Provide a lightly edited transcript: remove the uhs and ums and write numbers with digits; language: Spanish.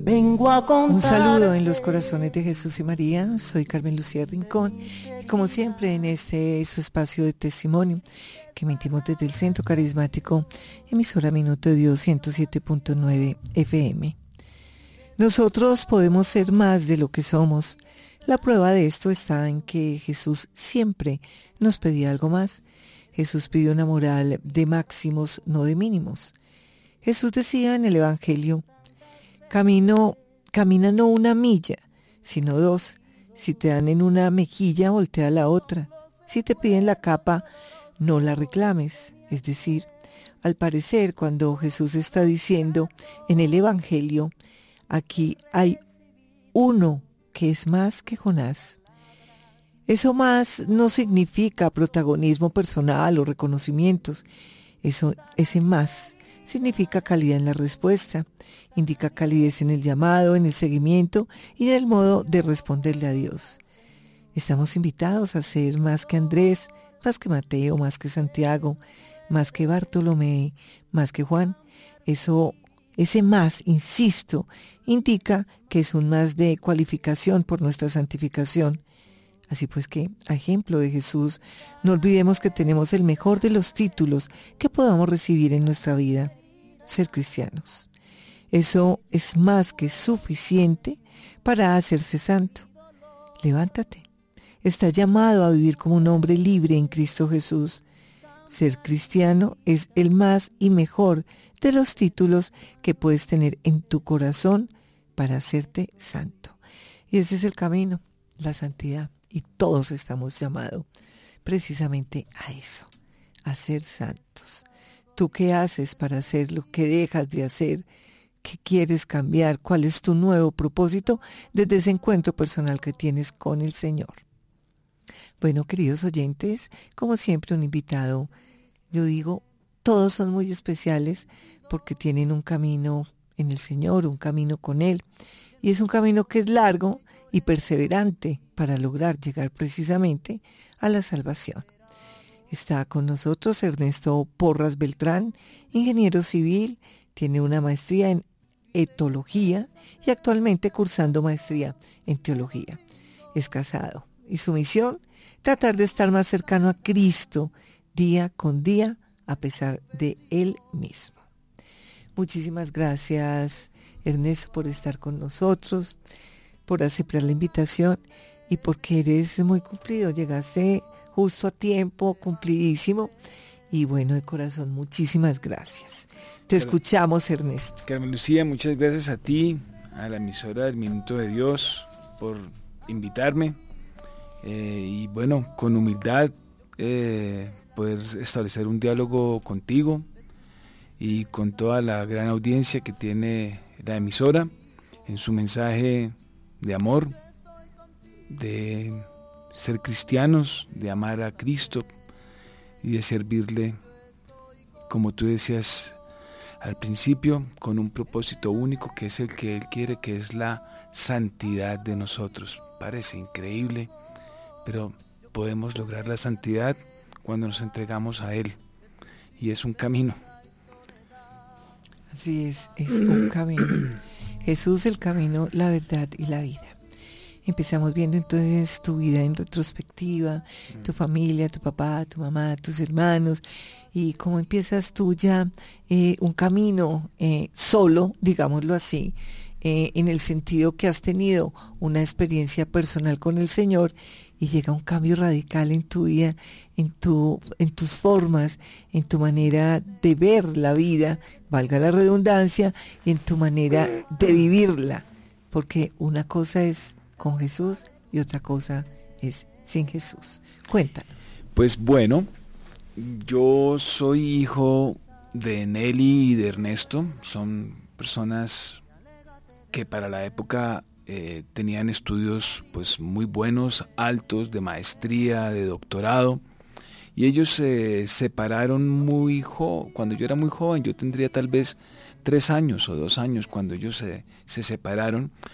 Vengo a contar. Un saludo en los corazones de Jesús y María. Soy Carmen Lucía Rincón y como siempre en este su espacio de testimonio que emitimos desde el Centro Carismático, emisora Minuto de Dios 107.9 FM. Nosotros podemos ser más de lo que somos. La prueba de esto está en que Jesús siempre nos pedía algo más. Jesús pidió una moral de máximos, no de mínimos. Jesús decía en el Evangelio: camina no una milla, sino dos. Si te dan en una mejilla, voltea la otra. Si te piden la capa, no la reclames. Es decir, al parecer, cuando Jesús está diciendo en el Evangelio, aquí hay uno que es más que Jonás. Eso más no significa protagonismo personal o reconocimientos. Ese más significa calidad en la respuesta, indica calidez en el llamado, en el seguimiento y en el modo de responderle a Dios. Estamos invitados a ser más que Andrés, más que Mateo, más que Santiago, más que Bartolomé, más que Juan. Ese más, insisto, indica que es un más de cualificación por nuestra santificación. Así pues que, a ejemplo de Jesús, no olvidemos que tenemos el mejor de los títulos que podamos recibir en nuestra vida: ser cristianos. Eso es más que suficiente para hacerse santo. Levántate. Estás llamado a vivir como un hombre libre en Cristo Jesús. Ser cristiano es el más y mejor de los títulos que puedes tener en tu corazón para hacerte santo. Y ese es el camino, la santidad. Y todos estamos llamados precisamente a eso, a ser santos. ¿Tú qué haces para hacerlo? ¿Qué dejas de hacer? ¿Qué quieres cambiar? ¿Cuál es tu nuevo propósito desde ese encuentro personal que tienes con el Señor? Bueno, queridos oyentes, como siempre un invitado, yo digo, todos son muy especiales porque tienen un camino en el Señor, un camino con Él. Y es un camino que es largo y perseverante para lograr llegar precisamente a la salvación. Está con nosotros Ernesto Porras Beltrán, ingeniero civil, tiene una maestría en etología y actualmente cursando maestría en teología. Es casado y su misión, tratar de estar más cercano a Cristo día con día a pesar de Él mismo. Muchísimas gracias, Ernesto, por estar con nosotros, por aceptar la invitación y porque eres muy cumplido. Llegaste justo a tiempo, cumplidísimo. Y bueno, de corazón, muchísimas gracias. Te escuchamos, Ernesto. Carmen Lucía, muchas gracias a ti, a la emisora del Minuto de Dios, por invitarme. Y bueno, con humildad poder establecer un diálogo contigo y con toda la gran audiencia que tiene la emisora en su mensaje de amor, de ser cristianos, de amar a Cristo y de servirle, como tú decías al principio, con un propósito único que es el que Él quiere, que es la santidad de nosotros. Parece increíble, pero podemos lograr la santidad cuando nos entregamos a Él, y es un camino. Así es un camino. Jesús, el camino, la verdad y la vida. Empezamos viendo entonces tu vida en retrospectiva, tu familia, tu papá, tu mamá, tus hermanos, y cómo empiezas tú ya un camino solo, digámoslo así, en el sentido que has tenido una experiencia personal con el Señor y llega un cambio radical en tu vida, en tus formas, en tu manera de ver la vida, valga la redundancia, y en tu manera de vivirla, porque una cosa es con Jesús y otra cosa es sin Jesús. Cuéntanos. Pues bueno, yo soy hijo de Nelly y de Ernesto. Son personas que para la época tenían estudios pues muy buenos, altos, de maestría, de doctorado, y ellos se separaron cuando yo era muy joven. Yo tendría tal vez 3 años o 2 años cuando ellos se separaron,